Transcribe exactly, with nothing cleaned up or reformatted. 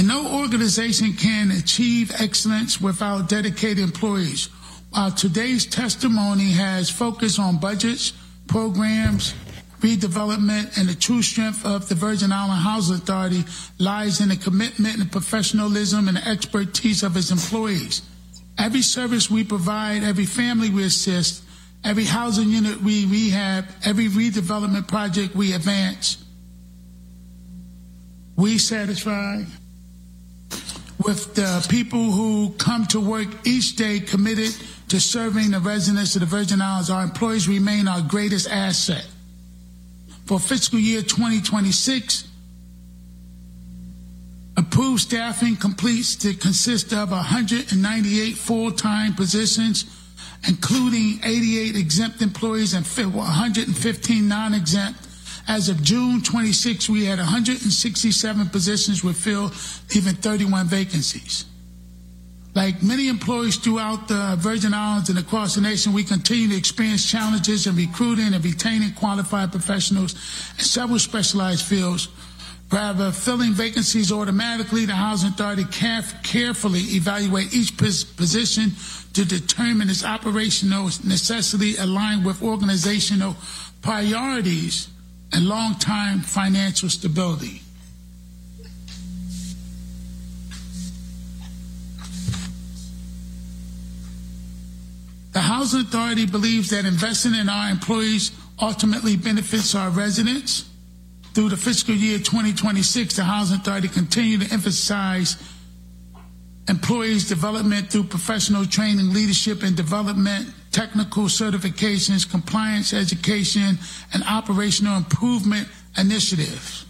And no organization can achieve excellence without dedicated employees. While today's testimony has focused on budgets, programs, redevelopment, and the true strength of the Virgin Island Housing Authority lies in the commitment and professionalism and the expertise of its employees. Every service we provide, every family we assist, every housing unit we rehab, every redevelopment project we advance, we satisfy with the people who come to work each day committed to serving the residents of the Virgin Islands. Our employees remain our greatest asset. For fiscal year twenty twenty-six, approved staffing completes to consist of one hundred ninety-eight full-time positions, including eighty-eight exempt employees and one hundred fifteen non-exempt. As of June twenty-sixth, we had one hundred sixty-seven positions were filled, leaving thirty-one vacancies. Like many employees throughout the Virgin Islands and across the nation, we continue to experience challenges in recruiting and retaining qualified professionals in several specialized fields. Rather, filling vacancies automatically, the Housing Authority caref- carefully evaluate each pos- position to determine its operational necessity aligned with organizational priorities and long-term financial stability. The Housing Authority believes that investing in our employees ultimately benefits our residents. Through the fiscal year twenty twenty-six, the Housing Authority continued to emphasize employees' development through professional training, leadership and development, technical certifications, compliance education, and operational improvement initiatives.